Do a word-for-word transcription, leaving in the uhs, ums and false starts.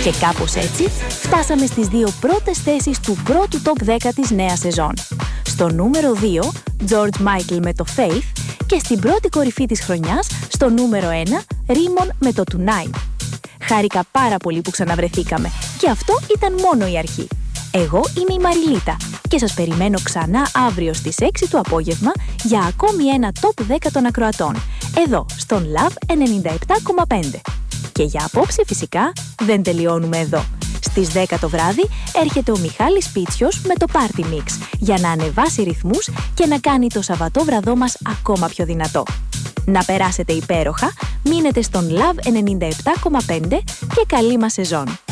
Και κάπως έτσι φτάσαμε στις δύο πρώτες θέσεις του πρώτου top δέκα της νέας σεζόν. Στο νούμερο δύο, George Michael με το Faith και στην πρώτη κορυφή της χρονιάς, στο νούμερο ένα, Ρίμον με το Tonight. Χάρηκα πάρα πολύ που ξαναβρεθήκαμε και αυτό ήταν μόνο η αρχή. Εγώ είμαι η Μαριλίτα και σας περιμένω ξανά αύριο στις έξι το απόγευμα για ακόμη ένα top δέκα των ακροατών, εδώ στον Love ενενήντα επτά κόμμα πέντε. Και για απόψε φυσικά δεν τελειώνουμε εδώ. Στις δέκα το βράδυ έρχεται ο Μιχάλης Πίτσιος με το Party Mix για να ανεβάσει ρυθμούς και να κάνει το Σαββατόβραδό μας ακόμα πιο δυνατό. Να περάσετε υπέροχα, μείνετε στον Love ενενήντα επτά κόμμα πέντε και καλή μας σεζόν.